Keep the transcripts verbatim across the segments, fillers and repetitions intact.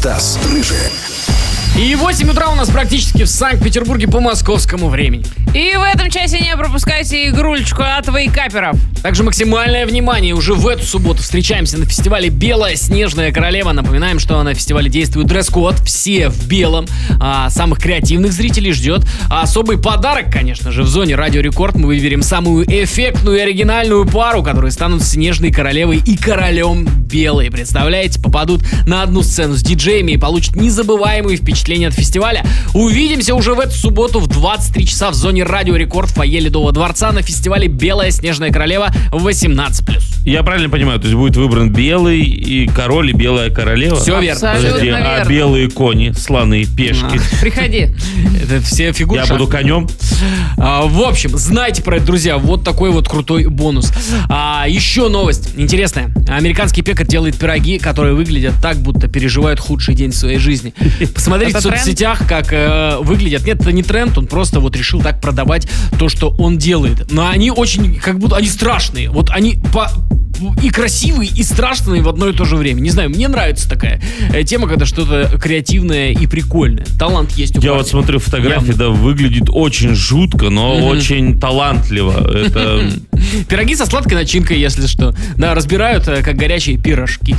Стас Рыжий. И восемь утра у нас практически в Санкт-Петербурге по московскому времени. И в этом часе не пропускайте игрулечку от вейкаперов. Также максимальное внимание. Уже в эту субботу встречаемся на фестивале «Белая снежная королева». Напоминаем, что на фестивале действует дресс-код. Все в белом. А самых креативных зрителей ждет особый подарок, конечно же. В зоне «Радио Рекорд» мы выберем самую эффектную и оригинальную пару, которые станут снежной королевой и королем белой. Представляете, попадут на одну сцену с диджеями и получат незабываемые впечатления от фестиваля. Увидимся уже в эту субботу в двадцать три часа в зоне «Радио Рекорд» в фойе Ледового дворца на фестивале «Белая снежная королева» восемнадцать плюс. Я правильно понимаю, то есть будет выбран белый и король, и белая королева? Все верно. Абсолютно Подожди, верно. а белые кони, слоны, пешки? Приходи. Это все фигуры. Я буду конем. А, в общем, знайте про это, друзья. Вот такой вот крутой бонус. А, еще новость интересная. Американский пекарь делает пироги, которые выглядят так, будто переживают худший день в своей жизни. Посмотрите в Это соцсетях, как э, выглядят. Нет, это не тренд, он просто вот решил так продавать то, что он делает. Но они очень, как будто, они страшные. Вот они по... и красивые, и страшные в одно и то же время. Не знаю, мне нравится такая э, тема, когда что-то креативное и прикольное. Талант есть у Я парня. вот смотрю фотографии, Явно. да, выглядит очень жутко, но Мгм. очень талантливо. Это... Пироги со сладкой начинкой, если что. Да, разбирают, э, как горячие пирожки.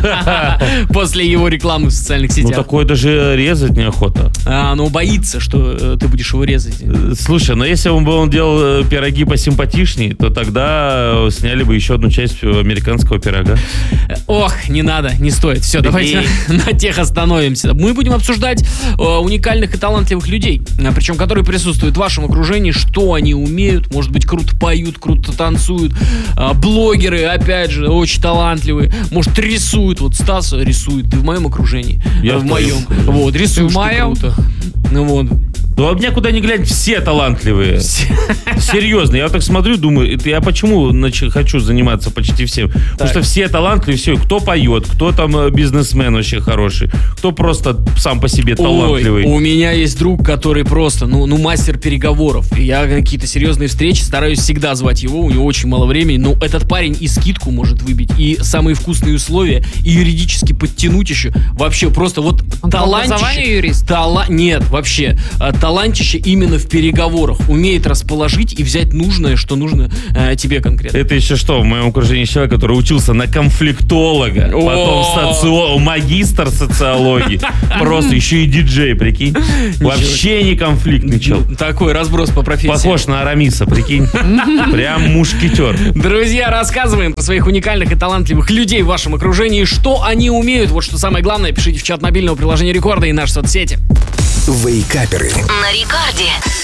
После его рекламы в социальных Ну, сетях. такое даже резать неохота. А, но боится, что э, ты будешь его резать. Э, Слушай, но если бы он делал э, пироги посимпатичнее, то тогда э, сняли бы еще одну часть американского пирога. Ох, не надо, не стоит. Все, давайте на, на тех остановимся. Мы будем обсуждать э, уникальных и талантливых людей, э, причем которые присутствуют в вашем окружении, что они умеют, может быть, круто поют, круто танцуют. Э, блогеры, опять же, очень талантливые. Может, рисуют. Вот Стас рисует, ты в моем окружении. Я э, в в моем. твоем. Вот, рисуешь В ты моем. круто. Ну вот. Ну, а меня куда ни глянь, все талантливые. Серьезно, я вот так смотрю, думаю, это я почему нач- хочу заниматься почти всем? Потому что все талантливые, все, кто поет, кто там э, бизнесмен вообще хороший, кто просто сам по себе талантливый. Ой, у меня есть друг, который просто, ну, ну, мастер переговоров. И я на какие-то серьезные встречи стараюсь всегда звать его, у него очень мало времени, но этот парень и скидку может выбить, и самые вкусные условия, и юридически подтянуть еще. Вообще просто вот Он по талантище. образованию юрист? Тала... Нет, вообще. а, Талантище именно в переговорах. Умеет расположить и взять нужное, что нужно э, тебе конкретно. Это еще что, в моем окружении человек, который учился на конфликтолога, потом социо... магистр социологии, просто еще и диджей, прикинь. Вообще не конфликтный чел. Такой разброс по профессии. Похож на Арамиса, прикинь. Прям мушкетер. Друзья, рассказываем про своих уникальных и талантливых людей в вашем окружении, что они умеют. Вот что самое главное, пишите в чат мобильного приложения Рекорда и наши соцсети. Вейкаперы. На Рекорде.